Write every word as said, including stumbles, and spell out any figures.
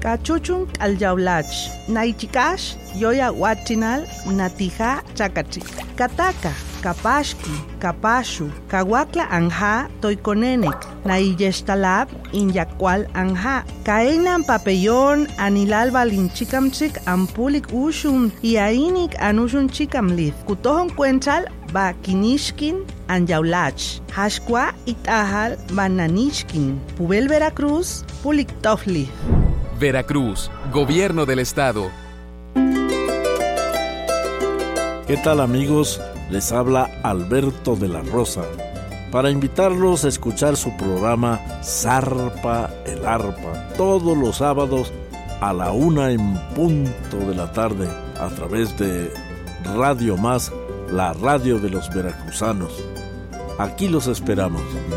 Cachuchun aljaulach, naichikash, yoya huachinal, natija chakachik. Kataka, kapashki, kapashu, kawakla anja, toikonenek, naiyestalab, inyakwal anja. Kaenan papellón, anilal balinchikamchik, ampulik ushun, iainik anushun chikamlith. Kutohon cuenchal, ba kinishkin, anjaulach. Hashkwa itahal, bananishkin. Pubel Veracruz, pulik tofli. Veracruz, Gobierno del Estado. ¿Qué tal, amigos? Les habla Alberto de la Rosa para invitarlos a escuchar su programa Zarpa el Arpa todos los sábados a la una en punto de la tarde a través de Radio Más, la radio de los veracruzanos. Aquí los esperamos.